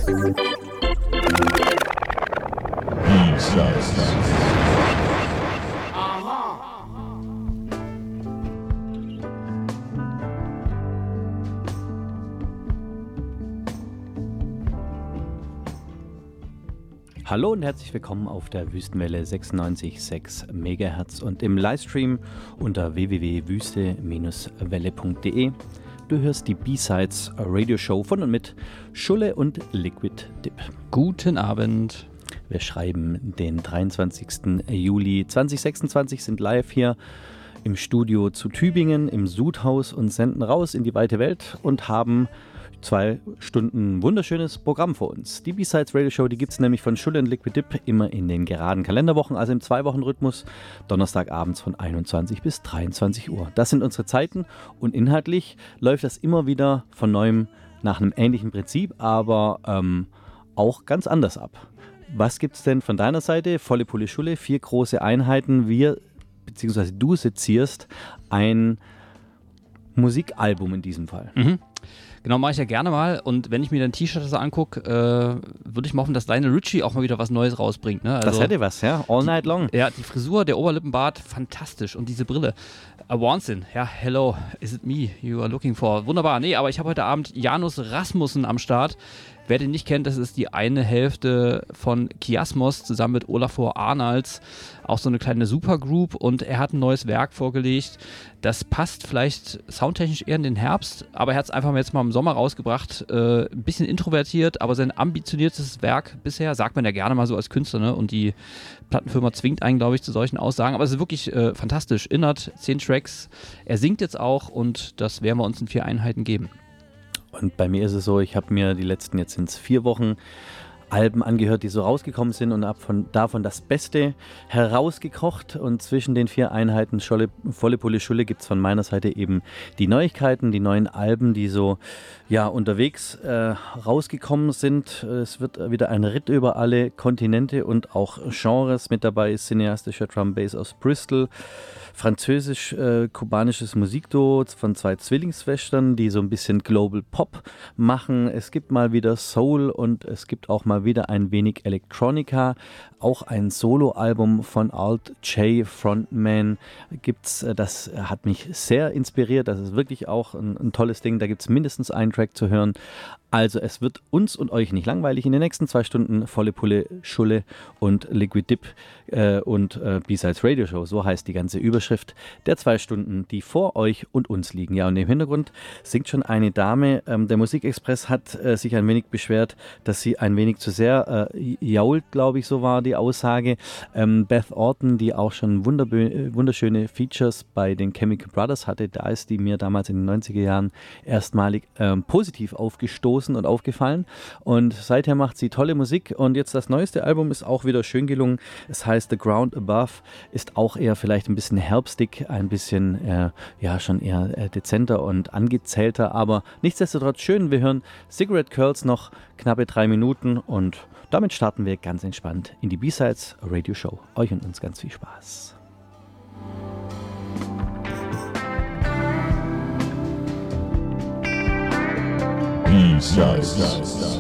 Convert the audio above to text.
Hallo und herzlich willkommen auf der Wüstenwelle 96,6 MHz und im Livestream unter www.wüste-welle.de. Du hörst die B-Sides Radioshow von und mit Schulle und Liquid Dip. Guten Abend. Wir schreiben den 23. Juli 2026, sind live hier im Studio zu Tübingen im Sudhaus und senden raus in die weite Welt und haben 2 Stunden wunderschönes Programm vor uns. Die B-Sides Radio Show, die gibt es nämlich von Schulle und Liquid Dip immer in den geraden Kalenderwochen, also im 2-Wochen-Rhythmus, Donnerstagabends von 21 bis 23 Uhr. Das sind unsere Zeiten und inhaltlich läuft das immer wieder von neuem nach einem ähnlichen Prinzip, aber auch ganz anders ab. Was gibt es denn von deiner Seite? Volle Pulle Schulle, 4 große Einheiten. Wir, beziehungsweise du sezierst ein Musikalbum in diesem Fall. Mhm. Genau, mache ich ja gerne mal. Und wenn ich mir dein T-Shirt so angucke, würde ich mal hoffen, dass Lionel Richie auch mal wieder was Neues rausbringt. Ne? Also, das hätte was, ja. All night long. Ja, die Frisur, der Oberlippenbart, fantastisch. Und diese Brille. A Wahnsinn. Ja, hello, is it me you are looking for? Wunderbar. Nee, aber ich habe heute Abend Janus Rasmussen am Start. Wer den nicht kennt, das ist die eine Hälfte von Kiasmos zusammen mit Olafur Arnalds. Auch so eine kleine Supergroup und er hat ein neues Werk vorgelegt. Das passt vielleicht soundtechnisch eher in den Herbst, aber er hat es einfach jetzt mal im Sommer rausgebracht. Ein bisschen introvertiert, aber sein ambitioniertes Werk bisher, sagt man ja gerne mal so als Künstler, ne? Und die Plattenfirma zwingt einen, glaube ich, zu solchen Aussagen. Aber es ist wirklich fantastisch. Innert 10 Tracks. Er singt jetzt auch und das werden wir uns in 4 Einheiten geben. Und bei mir ist es so, ich habe mir die letzten, jetzt sind es 4 Wochen, Alben angehört, die so rausgekommen sind und habe davon das Beste herausgekocht. Und zwischen den 4 Einheiten Volle Pulle Schulle gibt es von meiner Seite eben die Neuigkeiten, die neuen Alben, die so unterwegs rausgekommen sind. Es wird wieder ein Ritt über alle Kontinente und auch Genres. Mit dabei ist cineastischer Drum Bass aus Bristol, französisch-kubanisches Musikduo von 2 Zwillingsschwestern, die so ein bisschen Global Pop machen. Es gibt mal wieder Soul und es gibt auch mal wieder ein wenig Electronica. Auch ein Soloalbum von Alt J Frontman gibt's. Das hat mich sehr inspiriert. Das ist wirklich auch ein tolles Ding. Da gibt es mindestens einen Track zu hören. Also es wird uns und euch nicht langweilig. In den nächsten 2 Stunden Volle Pulle Schulle und Liquid Dip und B-Sides Radio Show. So heißt die ganze Überschrift der 2 Stunden, die vor euch und uns liegen. Ja, und im Hintergrund singt schon eine Dame. Der Musikexpress hat sich ein wenig beschwert, dass sie ein wenig zu sehr jault, glaube ich, so war die Aussage. Beth Orton, die auch schon wunderschöne Features bei den Chemical Brothers hatte, da ist die mir damals in den 90er Jahren erstmalig positiv aufgestoßen und aufgefallen. Und seither macht sie tolle Musik und jetzt das neueste Album ist auch wieder schön gelungen. Es heißt The Ground Above, ist auch eher vielleicht ein bisschen herbstig, ein bisschen schon eher dezenter und angezählter, aber nichtsdestotrotz schön. Wir hören Cigarette Curls noch knappe 3 Minuten und damit starten wir ganz entspannt in die B-Sides Radio Show. Euch und uns ganz viel Spaß. B-Sides.